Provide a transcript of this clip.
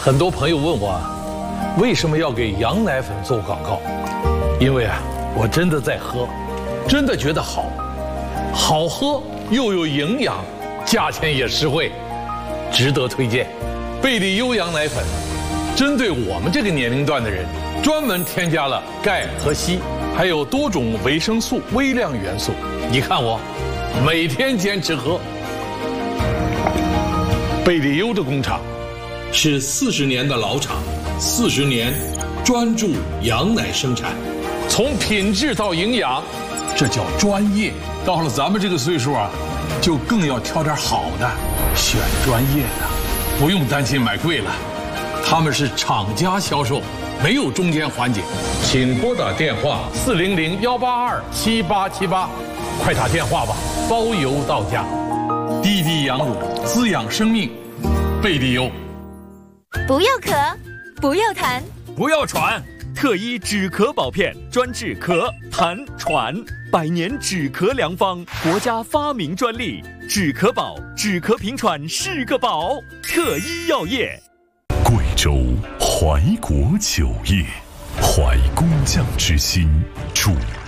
很多朋友问我啊，为什么要给羊奶粉做广告？因为啊，我真的在喝，真的觉得好，好喝又有营养，价钱也实惠，值得推荐。贝利优羊奶粉，针对我们这个年龄段的人，专门添加了钙和硒，还有多种维生素、微量元素。你看我，每天坚持喝。贝利优的工厂是40年的老厂，40年专注羊奶生产，从品质到营养，这叫专业。到了咱们这个岁数啊，就更要挑点好的，选专业的，不用担心买贵了。他们是厂家销售，没有中间环节。请拨打电话400-182-7878，快打电话吧，包邮到家。滴滴羊乳滋养生命，贝利优。 不要咳，不要痰， 不要喘，特医止咳宝片，专治咳、痰、喘，100年止咳良方，国家发明专利，止咳宝，止咳平喘是个宝。特医药业。 贵州怀国酒业，怀工匠之心，铸